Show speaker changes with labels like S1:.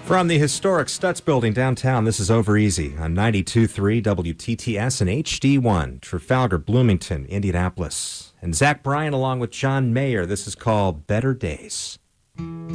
S1: From the historic Stutz Building downtown, this is Over Easy on 92.3 WTTS and HD1, Trafalgar, Bloomington, Indianapolis. And Zach Bryan along with John Mayer. This is called Better Days.